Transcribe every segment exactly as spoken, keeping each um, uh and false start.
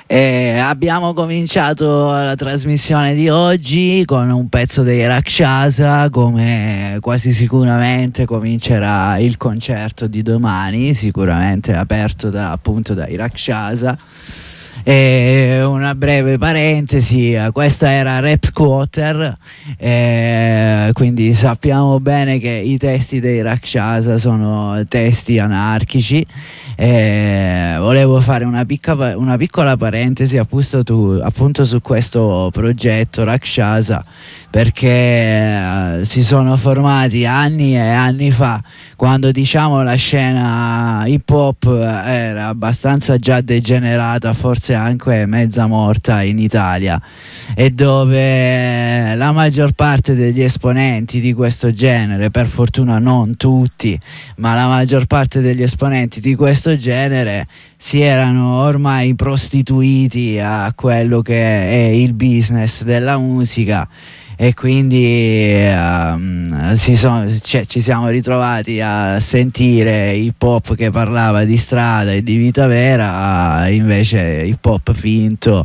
E abbiamo cominciato la trasmissione di oggi con un pezzo dei Rakshasa, come quasi sicuramente comincerà il concerto di domani, sicuramente aperto da, appunto dai Rakshasa. E una breve parentesi, questa era Rap Squatter, e quindi sappiamo bene che i testi dei Rakshasa sono testi anarchici. E volevo fare una, picca, una piccola parentesi appunto, tu, appunto su questo progetto Rakshasa, perché eh, si sono formati anni e anni fa, quando diciamo la scena hip hop era abbastanza già degenerata, forse anche mezza morta in Italia, e dove la maggior parte degli esponenti di questo genere, per fortuna non tutti, ma la maggior parte degli esponenti di questo genere si erano ormai prostituiti a quello che è il business della musica, e quindi um, si sono, cioè, ci siamo ritrovati a sentire hip hop che parlava di strada e di vita vera, invece hip hop finto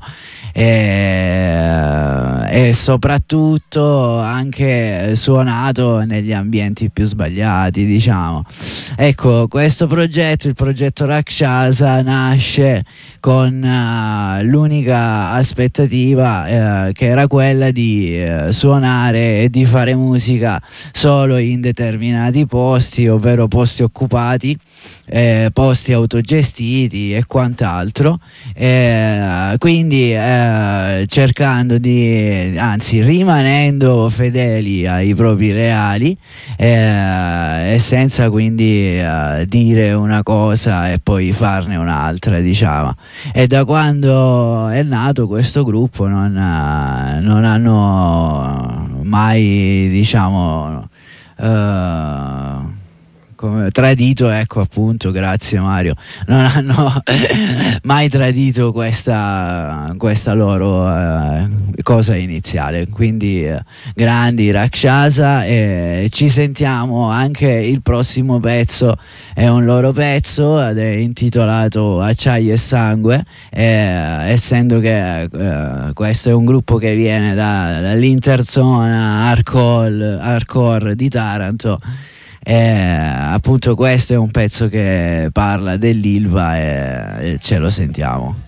e, e soprattutto anche suonato negli ambienti più sbagliati, diciamo. Ecco, questo progetto, il progetto Rakshasa, nasce con uh, l'unica aspettativa uh, che era quella di uh, suonare e di fare musica solo in determinati posti, ovvero posti occupati, eh, posti autogestiti e quant'altro, eh, quindi eh, cercando di, anzi rimanendo fedeli ai propri reali, eh, e senza quindi eh, dire una cosa e poi farne un'altra, diciamo. E da quando è nato questo gruppo non, non hanno mai, diciamo, uh, come, tradito, ecco, appunto, grazie Mario, non hanno mai tradito questa, questa loro uh, cosa iniziale. Quindi uh, grandi Rakshasa, e ci sentiamo anche il prossimo pezzo, è un loro pezzo ed è intitolato Acciaio e Sangue, eh, essendo che eh, questo è un gruppo che viene da, dall'interzona hardcore, hardcore di Taranto. Eh, appunto questo è un pezzo che parla dell'Ilva, e, e ce lo sentiamo.